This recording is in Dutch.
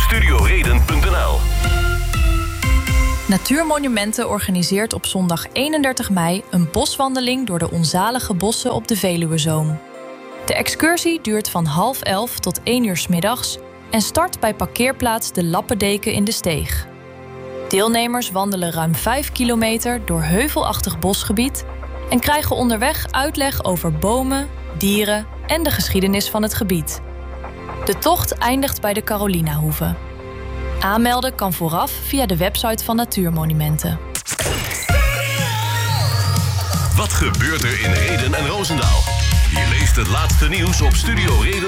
studioreden.nl. Natuurmonumenten organiseert op zondag 31 mei een boswandeling door de onzalige bossen op de Veluwezoom. De excursie duurt van 10:30 tot 1 uur 's middags en start bij parkeerplaats De Lappendeken in de Steeg. Deelnemers wandelen ruim 5 kilometer door heuvelachtig bosgebied en krijgen onderweg uitleg over bomen, dieren en de geschiedenis van het gebied. De tocht eindigt bij de Carolinahoeve. Aanmelden kan vooraf via de website van Natuurmonumenten. Wat gebeurt er in Rheden en Roosendaal? Je leest het laatste nieuws op studioreden.nl.